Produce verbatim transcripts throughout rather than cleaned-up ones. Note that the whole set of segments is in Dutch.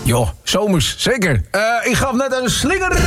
Joh, zomers, zeker. Uh, ik gaf net een slinger.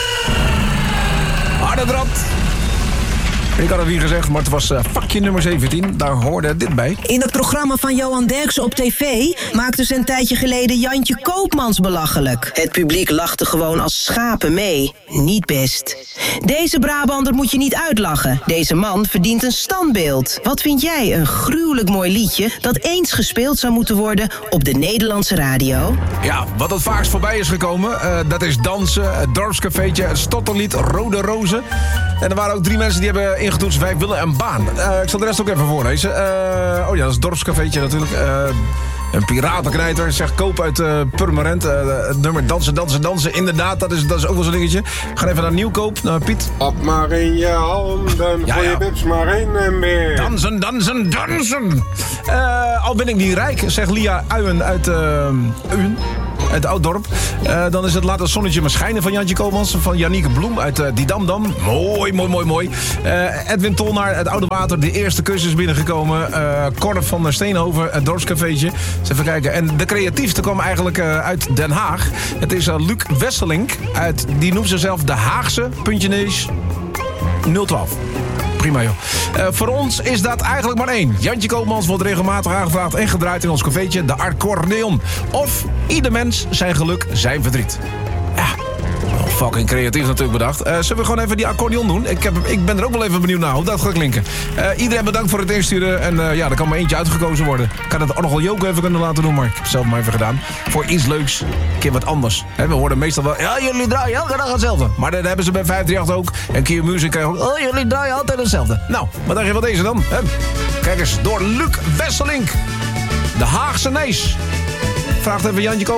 Harde drad. Ik had het niet gezegd, maar het was uh, vakje nummer zeventien. Daar hoorde dit bij. In het programma van Johan Derksen op tv maakte ze een tijdje geleden Jantje Koopmans belachelijk. Het publiek lachte gewoon als schapen mee. Niet best. Deze Brabander moet je niet uitlachen. Deze man verdient een standbeeld. Wat vind jij een gruwelijk mooi liedje dat eens gespeeld zou moeten worden op de Nederlandse radio? Ja, wat het vaakst voorbij is gekomen, uh, dat is dansen, het dorpscafeetje, het stotterlied, Rode Rozen. En er waren ook drie mensen die hebben ingetoetst, wij willen een baan. Uh, ik zal de rest ook even voorlezen. Uh, oh ja, dat is het dorpscafeetje natuurlijk. Uh, een piratenknijter, zegt Koop uit uh, Purmerend. Uh, het nummer dansen, dansen, dansen. Inderdaad, dat is, dat is ook wel zo'n dingetje. We gaan even naar Nieuwkoop, naar Piet. Op maar in je handen, ja, voor ja. je bips maar in en meer. Dansen, dansen, dansen. Uh, al ben ik niet rijk, zegt Lia Uyen uit uh, Uyen. Het Ouddorp. Uh, dan is het Laat het zonnetje maar schijnen van Jantje Koopmans. Van Janieke Bloem uit uh, Didamdam. Mooi, mooi, mooi, mooi. Uh, Edwin Tolnaar, het Oude Water. De eerste kus is binnengekomen. Uh, Cor van der Steenhoven, het dorpscafeetje. Dus even kijken. En de creatiefste kwam eigenlijk uh, uit Den Haag. Het is uh, Luc Wesselink. Uit, die noemt zichzelf de Haagse, puntje neus, nul twaalf. Prima, joh. Uh, voor ons is dat eigenlijk maar één. Jantje Koopmans wordt regelmatig aangevraagd en gedraaid in ons cafeetje, de accordeon. Of ieder mens zijn geluk, zijn verdriet. Ja, oh, fucking creatief natuurlijk bedacht. Uh, zullen we gewoon even die accordeon doen? Ik, heb, ik ben er ook wel even benieuwd naar hoe dat gaat klinken. Uh, iedereen bedankt voor het insturen. En uh, ja, er kan maar eentje uitgekozen worden. Ik had het Orgel Joke even kunnen laten doen, maar ik heb het zelf maar even gedaan. Voor iets leuks, een keer wat anders. He, we horen meestal wel, ja, jullie draaien elke dag hetzelfde. Maar dat hebben ze bij vijf drie acht ook. En Q Music ook. Oh, jullie draaien altijd hetzelfde. Nou, wat dacht je van deze dan? He? Kijk eens, door Luc Wesselink. De Haagse Nees. Vraagt even Jantje Koop.